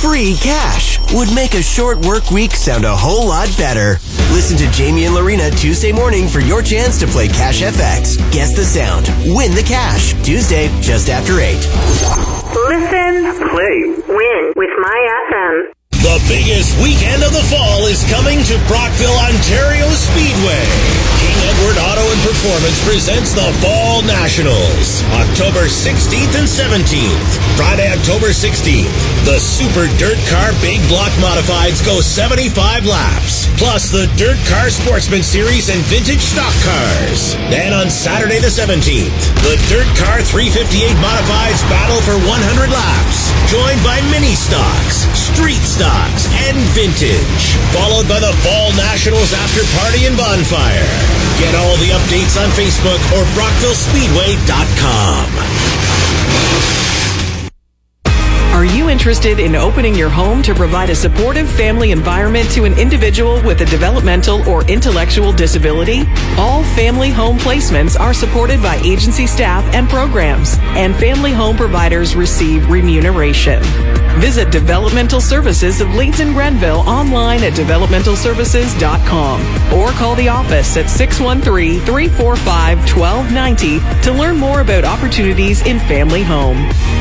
Free cash would make a short work week sound a whole lot better. Listen to Jamie and Lorena Tuesday morning for your chance to play Cash FX. Guess the sound. Win the cash. Tuesday, just after 8. Listen, play, win with MyFM. The biggest weekend of the fall is coming to Brockville, Ontario Speedway. King Edward Auto and Performance presents the Fall Nationals, October 16th and 17th. Friday, October 16th, the Super Dirt Car Big Block Modifieds go 75 laps, plus the Dirt Car Sportsman Series and Vintage Stock Cars. Then on Saturday the 17th, the Dirt Car 358 Modifieds battle for 100 laps, joined by Mini Stocks, Street Stocks, and Vintage, followed by the Fall Nationals After Party and Bonfire. Get all the updates on Facebook or BrockvilleSpeedway.com. Are you interested in opening your home to provide a supportive family environment to an individual with a developmental or intellectual disability? All family home placements are supported by agency staff and programs, and family home providers receive remuneration. Visit Developmental Services of Leeds Grenville online at developmentalservices.com or call the office at 613-345-1290 to learn more about opportunities in family home.